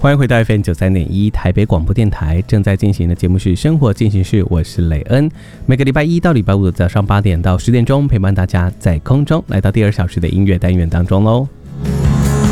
欢迎回到 FM93.1 台北广播电台，正在进行的节目是生活进行式，我是磊恩。每个礼拜一到礼拜五的早上8点到10点钟，陪伴大家在空中来到第2小时的音乐单元当中喽。